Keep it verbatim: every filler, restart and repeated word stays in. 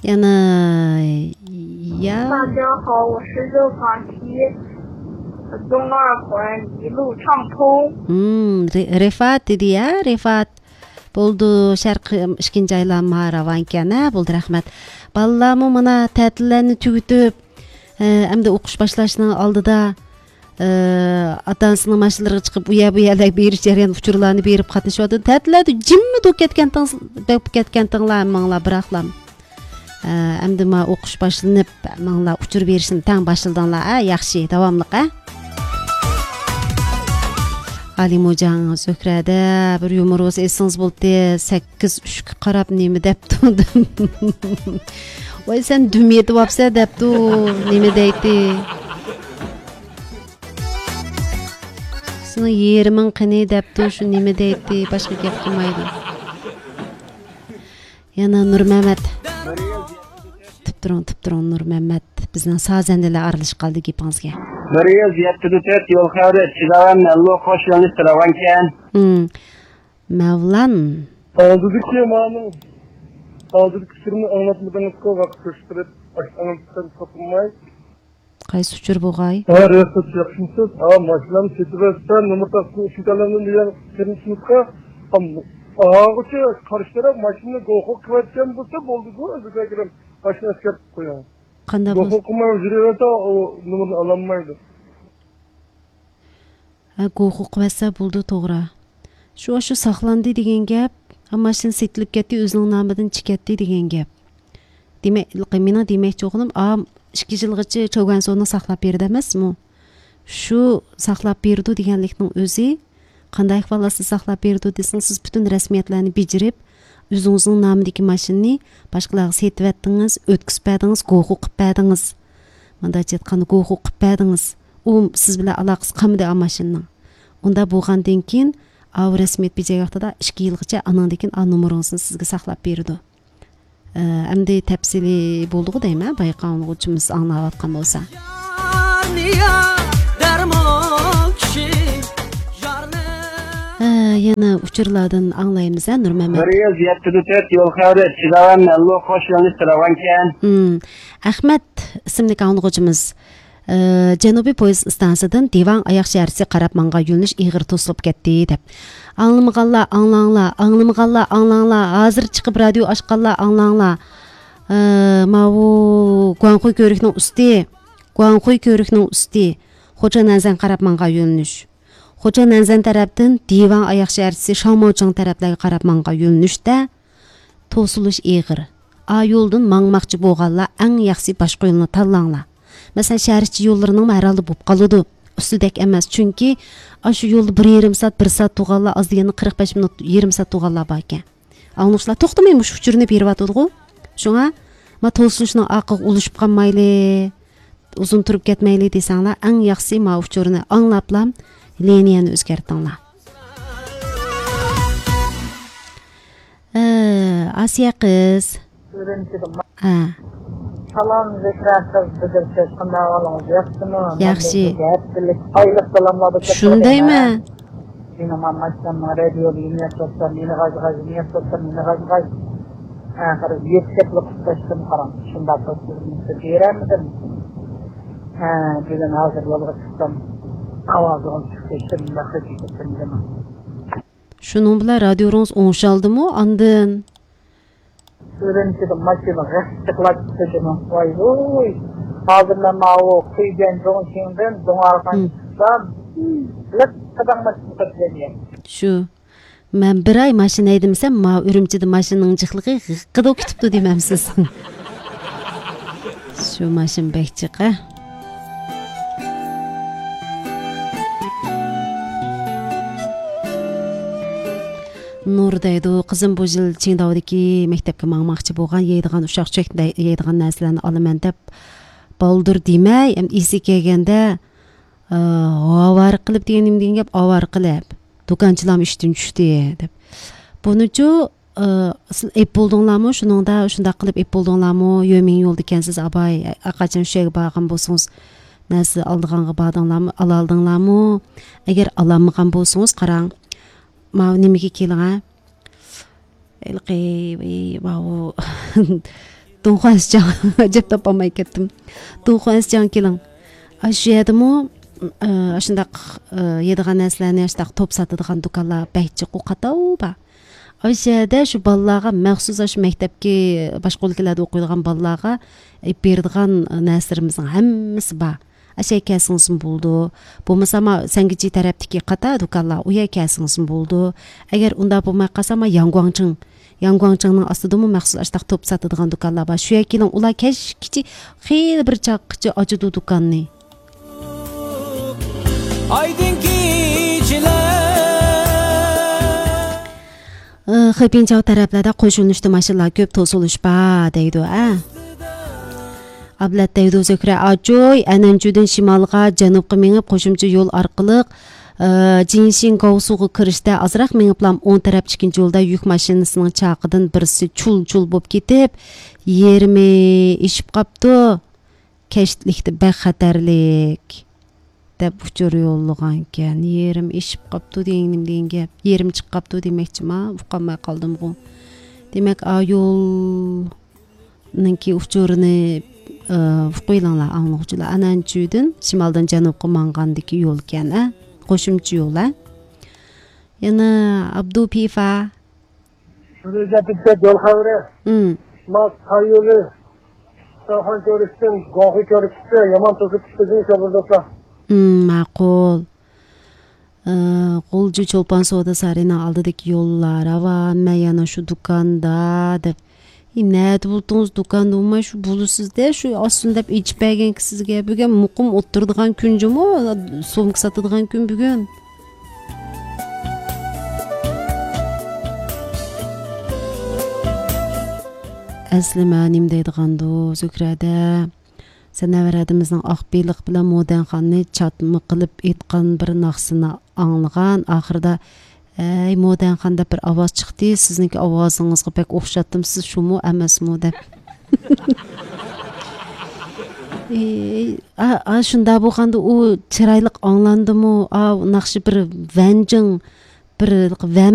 yana ya 大家好，我是热法西，东二环一路畅通。 Hmm, Rifat dedi ya, Rifat. Buldu şarkı işkinci aylan maravan kene, buldu rahmet. Ballamı mına tətillərini tügütüp, әмді оқыш башлашының алдыда атансының машиналарға çıkıp uya buyalar beriş jarayan uçurlarını berip qatnışıp atdı. Tətillədi jimmi dok ketken tığız, dok ketken tığlar mаңла bıraklam. Әмді ма оқыш башланып, маңла uçur berişini taң başıldanlar, yaxşı, davamlıq, ha? Alim hocang Söhrədə bir yumuruz esiniz buldu, sakkiz üçkə qarab nemi depdim. Oy sen dümiyeti vapsa depdi, nemi deydi. Sını yerimin qini depdi, şu nemi deydi, başqa gep qilmaydi. Yana Nur Mehmet. Tiptiron, tiptiron Nur Mehmet. Bizden sazendeler aralış qaldı gepinizge. Mariya ziyattıdet yol xavre çıdavan Allah hoş yolunu sıravanken. Hmm. Mevlan. Aldırdık ya manım. Aldırdık sırrını anlatmadan ıska vakit gösterip anlatmadan kapılmay. Qay suçur boğay? Ha, reyasat yapışmışsız. Ha, maşinam seçiversen, numurtasını ışıkalarından diyen senin sınıfka. Ağaçı karıştıra maşinini goğuk kıvatken bulsa boldu bu. Özüge girem maşine asker koyan. Qanda bu? Goğuk kumay jürevete o numarını alanmaydı. Ha, goğuk kıvatsa buldu toğra. Şu şu saqlandı degen gap. Maşin setilip ketdi, özünün namıdan çıketdi degen gap. Demek, mena demek çoğunum, a ikki yılgıcı çoğan sonra saqlap berdi emasmi? Şu saqlap berdi deganlikning o'zi qanday ahvolda saqlap berdi desang, siz bütün rasmiyatlarni bijirib, o'zingizning nomidagi mashinani boshqalarga setib etdingiz, o'tkazib berdingiz, go'g'u qilib berdingiz. Manda aytganda go'g'u qilib berdingiz. U siz bilan aloqasi qolmadi a mashinning. Unda bo'lgandan keyin a rasmiyat bijagaqda ikki yilgacha anandekin a numarangizni sizga saqlab berdi. Endi tafsili bo'ldi deymi? Bayqonuvchimiz anglayotgan bo'lsa. Yana uçurlardan anglaymiz ha Nur Mehmet. Mariya ziyattıdet yol xavre çıdavan Allah hoş yolunu sıravanken. Hmm. Ahmet ismli anglayıcımız Janubiy poyezd stansiyadan Divan аяқ şəhərisi qarab manga yo'linish ig'ir to'silib ketdi deb. Anlamag'anlar, anglanglar, anlamag'anlar, anglanglar, hozir chiqib radio ochganlar, anglanglar. Mavu Guangxuy ko'rikning usti, Guangxuy ko'rikning usti. Xo'ja Nanzan qarab manga yo'linish. Xo'ja Nanzan tarafdan Divan аяқ şəhərisi Shamochang taraflarga qarab manga yo'linishda to'silish ig'ir. A yo'ldan mangmoqchi bo'lganlar eng yaxshi boshqa yo'lni tanlanglar. Mesela şəhərçi yollarının məraldı bo'lib qoladi. Üstüdək emas, çünki şu yolda bir yarim saat, bir saat tuğanlar, az deganda qirq besh minut, yarim saat tuğanlar бар ekan. Anlışlar to'xtamaymi shu uchurini berib atadi-ku. Shunga ma to'silishning aqig ulishib qolmayli, uzun turib ketmayli desanglar, eng yaxshisi ma uchurini anglablam, liniyani o'zgartinglar. Asiya qiz. Ha. Salam zikratız bildirsiz qanday olingiz yaxshimi? Yaxshi. Oyliq salamlarni Shundaymi? Meni mamachdan radio liniya so'zlar, meni g'aj-g'ajniya so'zlar, meni g'aj-g'aj. Axir yetkazib qo'yishdim qaram. Shunda so'zlarni beramidim. Ha, degan hozir yo'lga chiqdim. Ovozim chiqishim baxtliman. Shuning bilan radioingiz o'ngshaldimi? Andin Öğrencide maçını gıçtıklar çıkışını. Vay vay. Hazırla mağı kıygen çoğun şeyinden donarkan çıksa lık kadar maçını katılıyor. Şu. Men bir ay maşina edimsem, ma Ürümçide maşının çıklığı gıqıda kütüptü dememsiz. Şu maşın bek çıqa. Nur deydi, qizim bu yil Çingdavdagi maktabga mangmoqchi bo'lgan, yeydigan ushaq chek yeydigan narsalarni olaman deb boldir demay, ham esi kelganda avar qilib deganim degan gap avar qilib, do'konchilar ishdan tushdi deb. Bunuchu ep bo'ldinglarmi? Shuningda shunday qilib ep bo'ldinglarmi? Yo'ming yo'lda ekansiz, abay, aqachon shega borgan bo'lsangiz, narsa oldiganga bordinglarmi? Ala oldinglarmi? Agar olamagan bo'lsangiz, qarang. Ma nimaga kelgan? Elqi va Donxuansjang deb topolmay ketdim. Donxuansjang keling. Shu yerdami shundaq yedigan narsalarni shundaq top sotadigan do'konlar baychi qo'qatau ba. O'sha yerda shu bolalarga maxsus shu maktabga boshqa o'lkalarda o'qiydigan bolalarga beradigan narsalarimizni hammasi bor. Aşağı kəsingizin buldu. Bo'lmasa sangichi tarafdagi qator do'konlar u yer kəsingizin buldu. Agar unda bo'lmay qolsa ma Yangguangcheng, Yangguangchengning ostidami maxsus ashtaq top sotadigan do'konlar bor. Shu yer keling ular kichik xeyli bir chaqqichi ochdi do'konni. Aydın geceler. Xipinchao taraflarda qo'shilishdi mashinalar ko'p to'silish bor deydi, a. Ablat deydi Zökra Ajoy, Ananjudan shimolga, janubga mengib qo'shimcha yo'l orqali Jinshin Gousuga kirishda azroq mengiblam o'ng taraf ikkinchi yo'lda yuk mashinasining chaqidan birisi chul-chul bo'lib ketib, yerimi ishib qopti. Kashlikda baxatarlik deb uchur yo'llagan ekan. Yerim ishib qopti deganim degan gap. Yerim chiqib qopti demoqchima, uqolmay qoldim bu. Demak, a yo'lninki uchurini qo'yinglar anglag'uchilar. Ananjudan shimoldan janubga mangandagi yo'l ekan, a? Qo'shimcha yo'l, a? Yana Abdu Pifa. Shunga bitta yo'l xavri. Hmm. Mas yo'li. Sohan ko'rishdan gohi ko'rishda yomon to'sib chiqishni sababda. Hmm, ma'qul. Qo'lji cho'lpon savdo sarina oldidagi yo'llar, avan yana shu do'konda deb Nerede buldunuz dükkanda olmay şu bulusuzda şu aslında içip bergen ki sizge bugün muqim oturduğun küncü mü somk satıdığın gün bugün. Asli ma'nim deydiğandu Zökrada. Sen avaradimizning aqbeylik bilan Modanxonni chatmi qilib etgan bir naqsini anglagan, oxirida Ey Modanxon deb bir ovoz chiqdi, sizniki ovozingizga pek o'xshatdim, siz shumi emasmi deb. Ey, a shunda bo'lganda u chiroyli anglandimi? A naqshi bir vanjing bir